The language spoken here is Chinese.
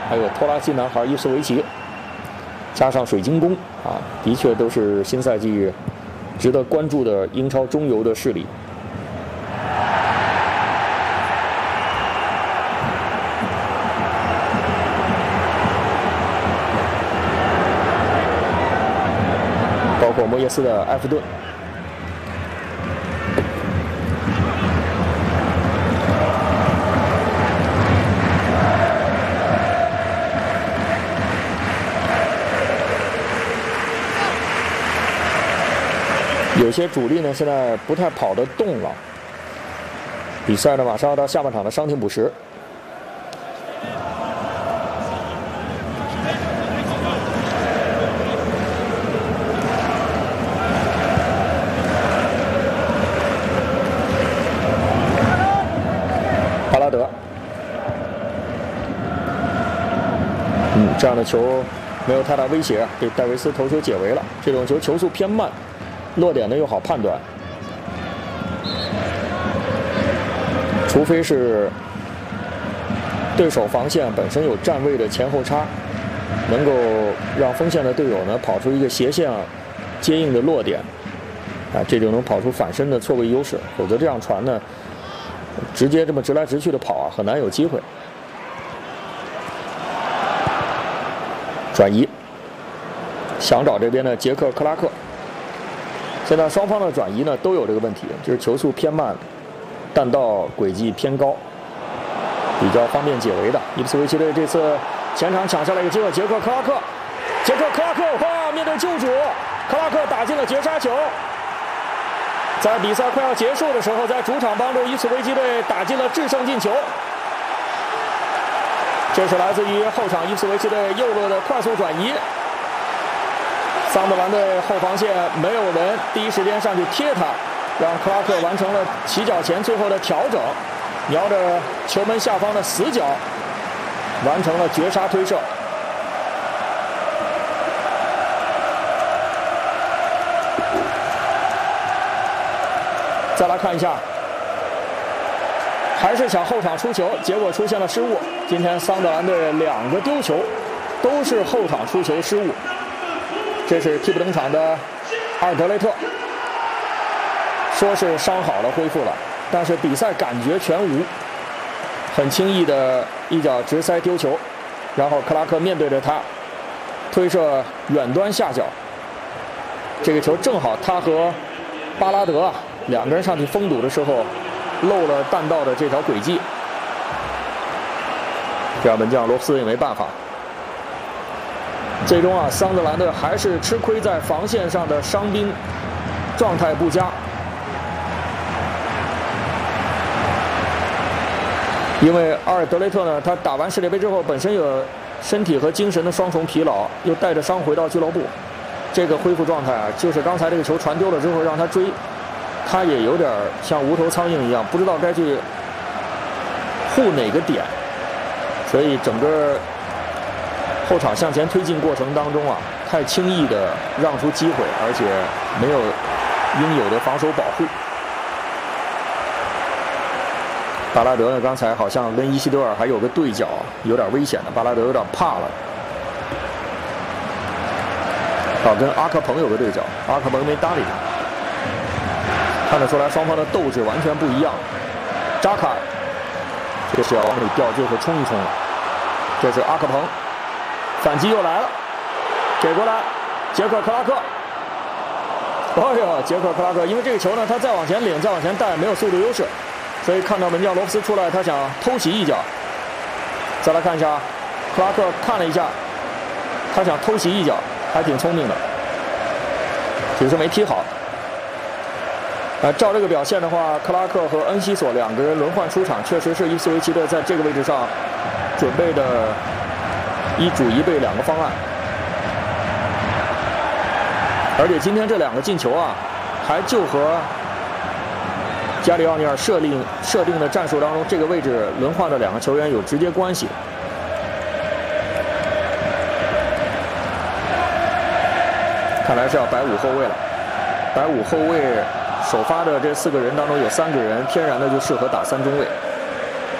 还有拖拉机男孩伊斯维奇，加上水晶宫啊，的确都是新赛季值得关注的英超中游的势力。包括莫耶斯的埃弗顿。有些主力呢，现在不太跑得动了。比赛呢，马上要到下半场的伤停补时。巴拉德，这样的球没有太大威胁，给戴维斯头球解围了。这种球球速偏慢。落点呢又好判断，除非是对手防线本身有站位的前后插，能够让锋线的队友呢跑出一个斜线接应的落点，啊，这就能跑出反身的错位优势。否则这样传呢，直接这么直来直去的跑啊，很难有机会。转移，想找这边的杰克·克拉克。现在双方的转移呢都有这个问题，就是球速偏慢，弹道轨迹偏高，比较方便解围的。伊普斯维奇队这次前场抢下来一个机会，杰克·克拉克，哇，面对救主，克拉克打进了绝杀球。在比赛快要结束的时候，在主场帮助伊普斯维奇队打进了制胜进球。这是来自于后场伊普斯维奇队右路的快速转移。桑德兰队后防线没有人，第一时间上去贴他，让克拉克完成了起脚前最后的调整，瞄着球门下方的死角，完成了绝杀推射。再来看一下，还是想后场出球，结果出现了失误。今天桑德兰队2个丢球，都是后场出球失误。这是替补登场的阿尔德雷特，说是伤好了恢复了，但是比赛感觉全无，很轻易的一脚直塞丢球，然后克拉克面对着他推射远端下角，这个球正好他和巴拉德2个人上去封堵的时候漏了弹道的这条轨迹，这样门将罗夫斯也没办法。最终桑德兰队还是吃亏在防线上的伤兵状态不佳，因为阿尔德雷特呢，他打完世界杯之后本身有身体和精神的双重疲劳，又带着伤回到俱乐部，这个恢复状态就是刚才这个球传丢了之后让他追，他也有点像无头苍蝇一样，不知道该去护哪个点，所以整个后场向前推进过程当中太轻易的让出机会，而且没有应有的防守保护。巴拉德呢，刚才好像跟伊西多尔还有个对角，有点危险的，巴拉德有点怕了。跟阿克彭有个对角，阿克彭没搭理他，看得出来双方的斗志完全不一样。扎卡，这是要往里掉，就是冲一冲了。这是阿克彭。反击又来了，给过来，杰克·克拉克。哎呀，杰克·克拉克，因为这个球呢，他再往前领，再往前带，没有速度优势，所以看到门将罗夫斯出来，他想偷袭一脚。再来看一下，克拉克看了一下，他想偷袭一脚，还挺聪明的，只是没踢好。照这个表现的话，克拉克和恩西索2个人轮换出场，确实是伊斯维奇队在这个位置上准备的一主一备2个方案，而且今天这2个进球还就和加里奥尼尔设定的战术当中这个位置轮换的2个球员有直接关系。看来是要摆5后卫了，摆5后卫，首发的这4个人当中有3个人天然的就适合打3中卫。